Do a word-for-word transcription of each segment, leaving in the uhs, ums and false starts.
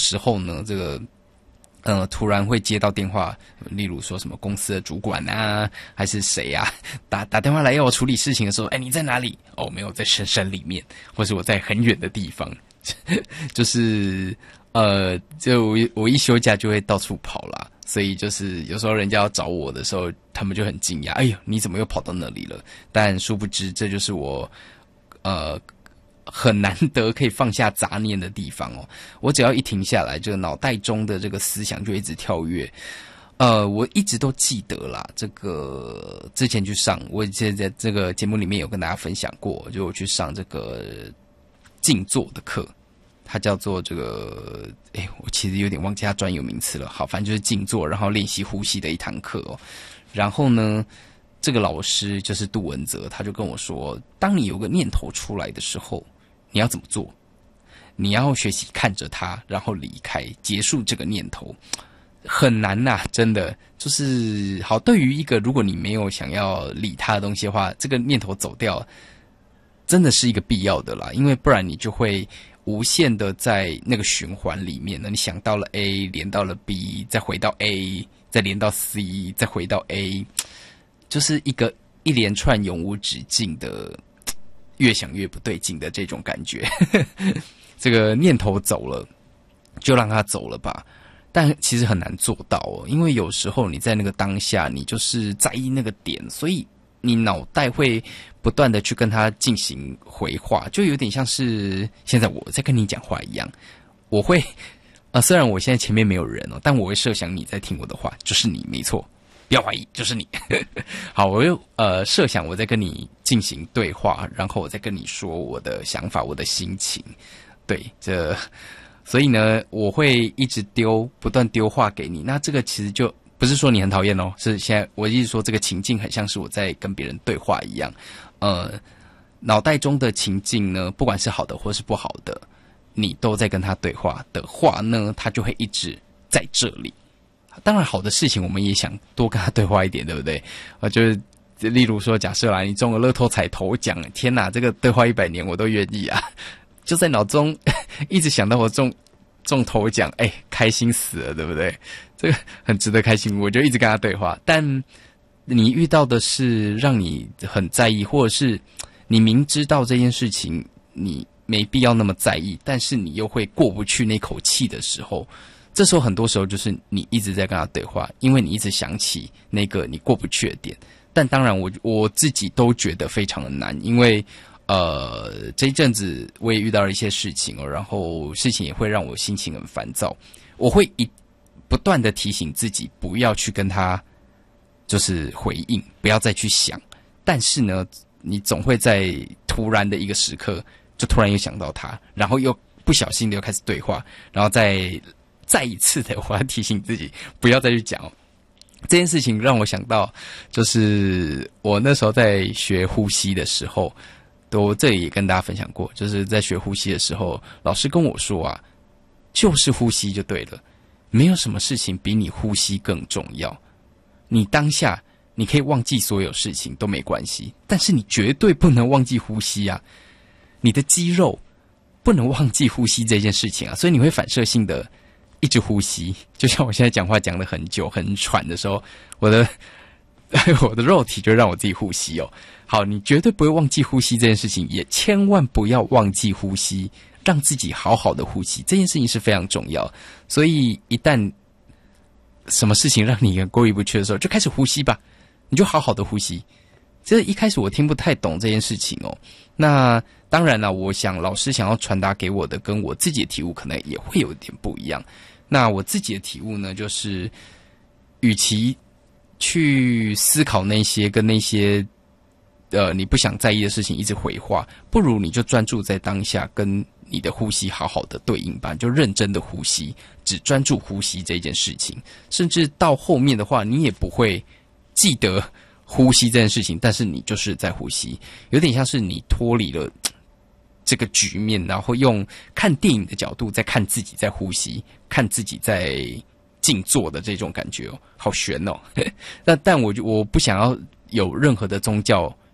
时候呢，这个呃突然会接到电话，例如说什么公司的主管啊，还是谁啊，打打电话来要我处理事情的时候，哎，你在哪里？哦，没有，在深山里面，或是我在很远的地方，就是呃，就我我一休假就会到处跑啦。所以就是有时候人家要找我的时候，他们就很惊讶，哎呦，你怎么又跑到那里了？但殊不知，这就是我呃很难得可以放下杂念的地方哦。我只要一停下来，这个脑袋中的这个思想就一直跳跃。呃，我一直都记得啦，这个之前去上，我以前在这个节目里面有跟大家分享过，就我去上这个静坐的课。它叫做这个，哎，我其实有点忘记它专有名词了。好，反正就是静坐，然后练习呼吸的一堂课哦。然后呢，这个老师就是杜文泽，他就跟我说，当你有个念头出来的时候，你要怎么做？你要学习看着它，然后离开，结束这个念头。很难呐、啊，真的就是好。对于一个如果你没有想要理他的东西的话，这个念头走掉，真的是一个必要的啦，因为不然你就会无限的在那个循环里面呢，你想到了 A， 连到了 B， 再回到 A， 再连到 C， 再回到 A， 就是一个一连串永无止境的，越想越不对劲的这种感觉。这个念头走了，就让它走了吧。但其实很难做到哦，因为有时候你在那个当下，你就是在意那个点，所以你脑袋会不断的去跟他进行回话，就有点像是现在我在跟你讲话一样。我会，呃，虽然我现在前面没有人哦，但我会设想你在听我的话，就是你，没错，不要怀疑，就是你。好，我又呃设想我在跟你进行对话，然后我再跟你说我的想法、我的心情。对，这。所以呢，我会一直丢，不断丢话给你。那这个其实就不是说你很讨厌哦，是现在我一直说这个情境很像是我在跟别人对话一样。呃，脑袋中的情境呢，不管是好的或是不好的，你都在跟他对话的话呢，他就会一直在这里。当然，好的事情我们也想多跟他对话一点，对不对？啊，就是例如说，假设啦，你中了乐透彩头奖，天哪，这个对话一百年我都愿意啊！就在脑中一直想到我中中头奖，哎，开心死了，对不对？这个很值得开心，我就一直跟他对话。但你遇到的是让你很在意，或者是你明知道这件事情你没必要那么在意，但是你又会过不去那口气的时候，这时候很多时候就是你一直在跟他对话，因为你一直想起那个你过不去的点。但当然我我自己都觉得非常的难，因为呃，这一阵子我也遇到了一些事情哦，然后事情也会让我心情很烦躁。我会一不断的提醒自己不要去跟他就是回应，不要再去想。但是呢，你总会在突然的一个时刻，就突然又想到他，然后又不小心的又开始对话，然后再再一次的我要提醒自己不要再去讲哦。这件事情让我想到，就是我那时候在学呼吸的时候。我这里也跟大家分享过，就是在学呼吸的时候，老师跟我说啊，就是呼吸就对了，没有什么事情比你呼吸更重要。你当下你可以忘记所有事情都没关系，但是你绝对不能忘记呼吸啊！你的肌肉不能忘记呼吸这件事情啊，所以你会反射性的一直呼吸。就像我现在讲话讲了很久很喘的时候，我的我的肉体就让我自己呼吸哦。好，你绝对不会忘记呼吸这件事情，也千万不要忘记呼吸，让自己好好的呼吸，这件事情是非常重要。所以一旦什么事情让你过意不去的时候，就开始呼吸吧，你就好好的呼吸。这一开始我听不太懂这件事情哦。那当然了，我想老师想要传达给我的跟我自己的体悟可能也会有点不一样。那我自己的体悟呢，就是与其去思考那些跟那些呃，你不想在意的事情一直回话，不如你就专注在当下，跟你的呼吸好好的对应吧，就认真的呼吸，只专注呼吸这件事情。甚至到后面的话，你也不会记得呼吸这件事情，但是你就是在呼吸，有点像是你脱离了这个局面，然后用看电影的角度在看自己在呼吸，看自己在静坐的这种感觉哦，好悬哦。但但我我不想要有任何的宗教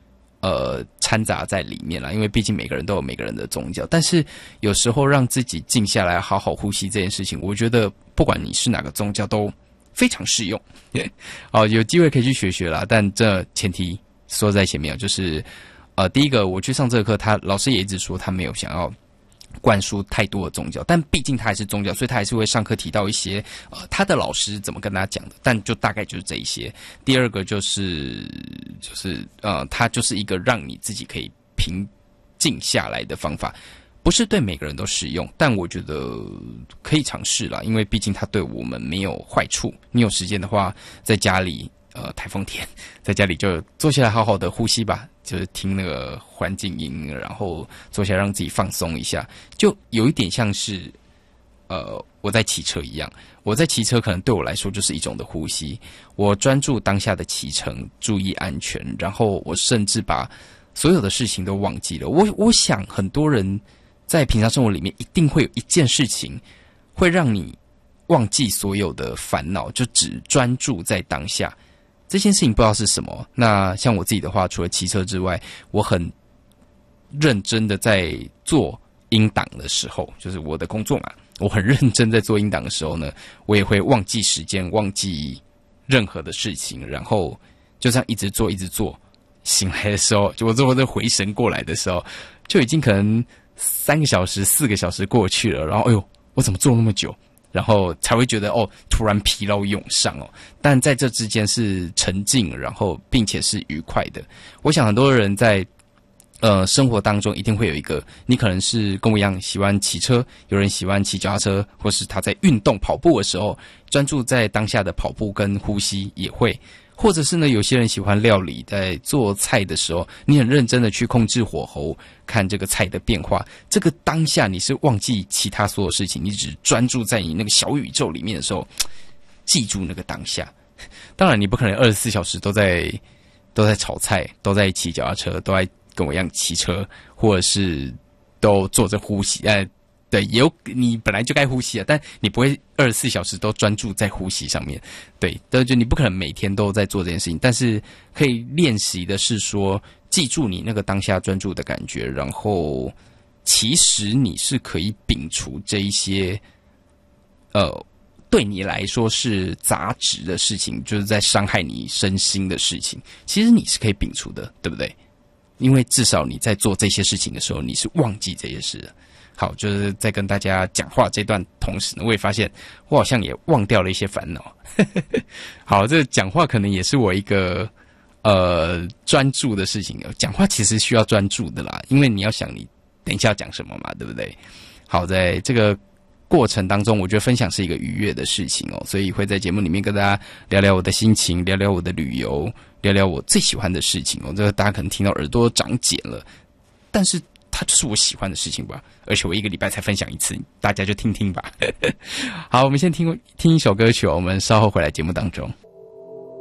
呃掺杂在里面啦，因为毕竟每个人都有每个人的宗教。但是有时候让自己静下来，好好呼吸这件事情，我觉得不管你是哪个宗教都非常适用。哦，有机会可以去学学啦，但这前提说在前面，就是呃，第一个我去上这个课，他老师也一直说他没有想要灌输太多的宗教，但毕竟他还是宗教，所以他还是会上课提到一些呃他的老师怎么跟他讲的，但就大概就是这一些。第二个就是就是呃，它就是一个让你自己可以平静下来的方法，不是对每个人都适用，但我觉得可以尝试啦，因为毕竟它对我们没有坏处。你有时间的话，在家里呃台风天，在家里就坐下来好好的呼吸吧。就是听那个环境音，然后坐下来让自己放松一下，就有一点像是，呃，我在骑车一样。我在骑车可能对我来说就是一种的呼吸，我专注当下的骑乘，注意安全，然后我甚至把所有的事情都忘记了。我我想很多人在平常生活里面一定会有一件事情会让你忘记所有的烦恼，就只专注在当下。这件事情不知道是什么。那像我自己的话，除了骑车之外，我很认真的在做音档的时候，就是我的工作嘛，我很认真在做音档的时候呢，我也会忘记时间，忘记任何的事情，然后就这样一直做一直做，醒来的时候，就我最后再回神过来的时候，就已经可能三个小时四个小时过去了，然后哎呦，我怎么做那么久，然后才会觉得哦，突然疲劳涌上哦。但在这之间是沉静，然后并且是愉快的。我想很多人在呃生活当中一定会有一个，你可能是跟我一样喜欢骑车，有人喜欢骑脚踏车，或是他在运动跑步的时候专注在当下的跑步跟呼吸也会。或者是呢，有些人喜欢料理，在做菜的时候，你很认真的去控制火候，看这个菜的变化。这个当下你是忘记其他所有事情，你只专注在你那个小宇宙里面的时候，记住那个当下。当然，你不可能二十四小时都在都在炒菜，都在骑脚踏车，都在跟我一样骑车，或者是都坐着呼吸。呃，对，也有你本来就该呼吸啊，但你不会二十四小时都专注在呼吸上面。对，就你不可能每天都在做这件事情，但是可以练习的是说，记住你那个当下专注的感觉，然后其实你是可以摒除这一些，呃，对你来说是杂质的事情，就是在伤害你身心的事情，其实你是可以摒除的，对不对？因为至少你在做这些事情的时候，你是忘记这些事的。好，就是在跟大家讲话这段同时呢，我也发现我好像也忘掉了一些烦恼。好，这讲话可能也是我一个呃专注的事情。讲话其实需要专注的啦，因为你要想你等一下要讲什么嘛，对不对？好，在这个过程当中，我觉得分享是一个愉悦的事情哦，所以会在节目里面跟大家聊聊我的心情，聊聊我的旅游，聊聊我最喜欢的事情哦。这个大家可能听到耳朵长茧了，但是它就是我喜欢的事情吧，而且我一个礼拜才分享一次，大家就听听吧。好，我们先听听一首歌曲哦，我们稍后回来节目当中。